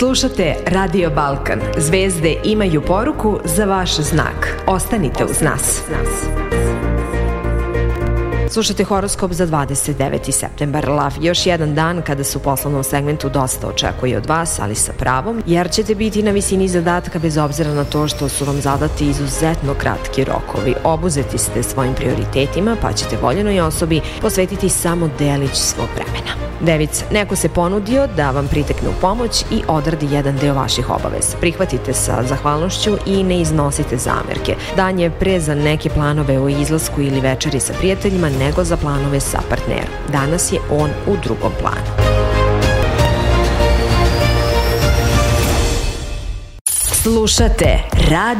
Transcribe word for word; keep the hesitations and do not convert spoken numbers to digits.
Slušate Radio Balkan. Zvezde imaju poruku za vaš znak. Ostanite uz nas. Slušajte horoskop za dvadeset deveti septembar. Lav, još jedan dan kada se u poslovnom segmentu dosta očekuje od vas, ali sa pravom, jer ćete biti na visini zadatka bez obzira na to što su vam zadati izuzetno kratki rokovi. Obuzeti ste svojim prioritetima, pa ćete voljenoj osobi posvetiti samo delić svog vremena. Devica, neko se ponudio da vam pritekne u pomoć i odradi jedan deo vaših obaveza. Prihvatite sa zahvalnošću i ne iznosite zamerke. Dan je pre za neke planove o izlasku ili večeri sa prijateljima nego za planove sa partnerom. Danas je on u drugom planu. Slušate Radio